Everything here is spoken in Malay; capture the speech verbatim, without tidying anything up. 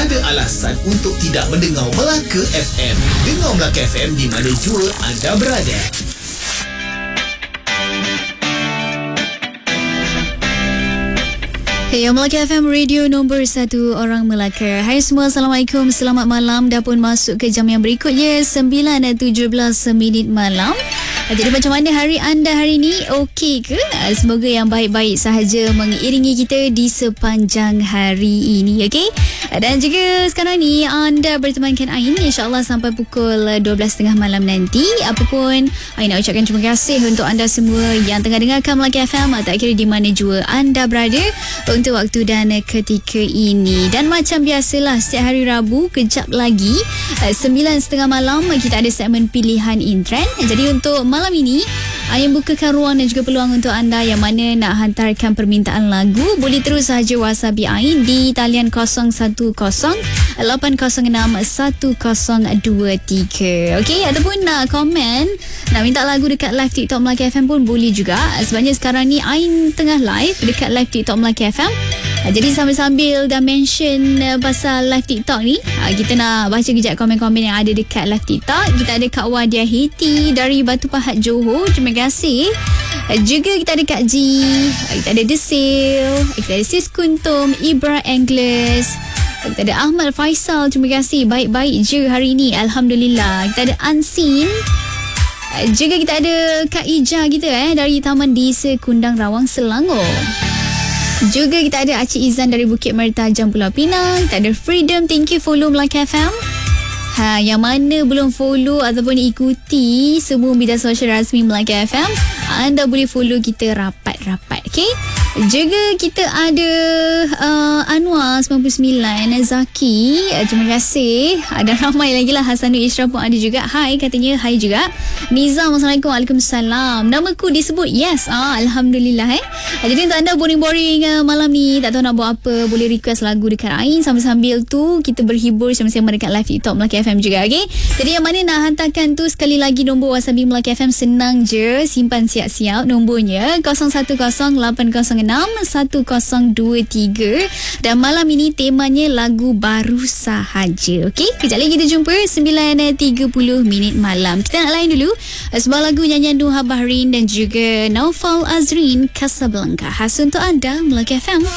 ada alasan untuk tidak mendengar Melaka F M. Dengar Melaka F M di mana jua anda berada. Hey, Melaka F M, radio nombor satu orang Melaka. Hai semua, Assalamualaikum, selamat malam. Dah pun masuk ke jam yang berikutnya, sembilan dan tujuh belas minit malam. Jadi macam mana hari anda hari ini? Okey ke? Semoga yang baik-baik sahaja mengiringi kita di sepanjang hari ini, okey? Dan juga sekarang ni anda bertemankan Ain, insyaAllah sampai pukul dua belas tiga puluh malam nanti. Apapun, Ain nak ucapkan terima kasih untuk anda semua yang tengah dengarkan Melaka F M, tak kira di mana jua anda berada untuk waktu dan ketika ini. Dan macam biasalah, setiap hari Rabu, kejap lagi sembilan tiga puluh malam kita ada segmen pilihan in trend. Jadi untuk malam ini, Ain bukakan ruang dan juga peluang untuk anda yang mana nak hantarkan permintaan lagu. Boleh terus sahaja WhatsApp Ain di talian kosong satu kosong lapan kosong enam satu kosong dua tiga. Okey, ataupun nak komen, nak minta lagu dekat live TikTok Melaka F M pun boleh juga. Sebabnya sekarang ni Ain tengah live dekat live TikTok Melaka F M. Jadi sambil-sambil dah mention uh, pasal live TikTok ni, uh, kita nak baca kejap komen-komen yang ada dekat live TikTok. Kita ada Kak Wadia Heti dari Batu Pahat, Johor. Terima kasih. Uh, juga kita ada Kak G, uh, kita ada Desil, uh, kita ada Sis Kuntum, Ibra Angles, uh, kita ada Ahmad Faisal. Terima kasih. Baik-baik je hari ni, Alhamdulillah. Kita ada Unseen. Uh, juga kita ada Kak Ija kita eh dari Taman Desa Kundang Rawang, Selangor. Juga kita ada Acik Izan dari Bukit Mertajam, Pulau Pinang. Kita ada Freedom, thank you follow Melaka F M. Ha, yang mana belum follow ataupun ikuti semua media sosial rasmi Melaka F M, anda boleh follow kita rapat-rapat, okey? Juga kita ada uh, Anwar sembilan puluh sembilan, Zaki, uh, terima kasih. Ada ramai lagi lah. Hasanul Isra pun ada juga. Hai katanya, hai juga. Nizam, Assalamualaikum. Waalaikumsalam. Namaku disebut? Yes. Ah, Alhamdulillah eh. Jadi untuk anda boring-boring uh, malam ni, tak tahu nak buat apa, boleh request lagu dekat Ain. Sambil-sambil tu kita berhibur sama-sama dekat live TikTok Melaka F M juga, okay? Jadi yang mana nak hantarkan tu, sekali lagi nombor WhatsApp Melaka F M senang je. Simpan siap-siap nombornya kosong satu kosong lapan kosong enam satu kosong dua tiga. Dan malam ini temanya lagu baru sahaja, okey? Kejap lagi kita jumpa sembilan tiga puluh minit malam. Kita nak lain dulu sebuah lagu nyanyian Nuha Bahrin dan juga Naufal Azrin, Casablanca. Khas untuk anda Melaka F M.